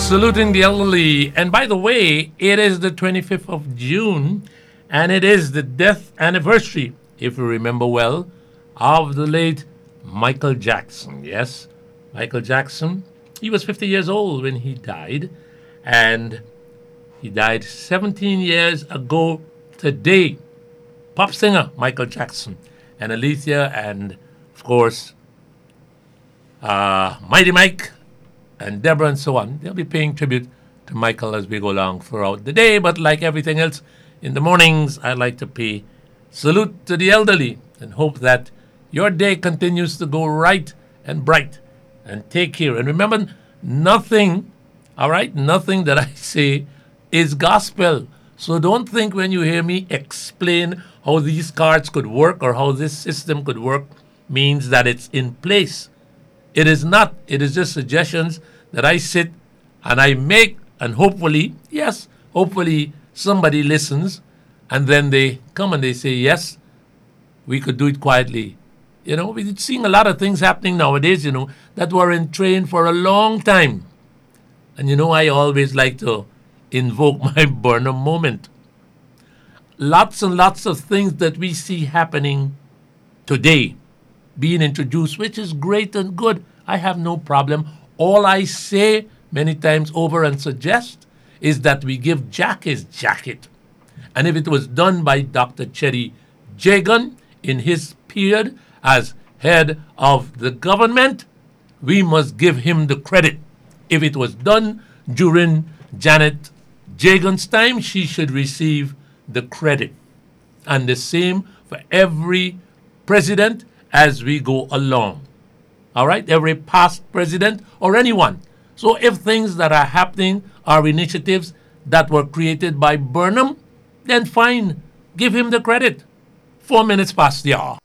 Saluting the elderly. And by the way, it is the 25th of June, and it is the death anniversary, if you remember well, of the late Michael Jackson. Yes, Michael Jackson. He was 50 years old when he died, and he died 17 years ago today. Pop singer Michael Jackson, and Alicia, and of course, Mighty Mike, and Deborah, and so on. They'll be paying tribute to Michael as we go along throughout the day. But like everything else, in the mornings, I like to pay salute to the elderly and hope that your day continues to go right and bright. And take care. And remember, nothing, all right, nothing that I say is gospel. So don't think when you hear me explain how these cards could work or how this system could work means that it's in place. It is not. It is just suggestions that I sit and I make, and hopefully, yes, hopefully somebody listens, and then they come and they say, yes, we could do it quietly. You know, we're seeing a lot of things happening nowadays, that were in train for a long time. And I always like to invoke my Burnham moment. Lots and lots of things that we see happening today being introduced, which is great and good. I have no problem. All I say many times over and suggest is that we give Jack his jacket. And if it was done by Dr. Chetty Jagan in his period as head of the government, we must give him the credit. If it was done during Janet Jagan's time, she should receive the credit. And the same for every president as we go along. All right? Every past president or anyone. So if things that are happening are initiatives that were created by Burnham, then fine. Give him the credit. 4 minutes past the hour.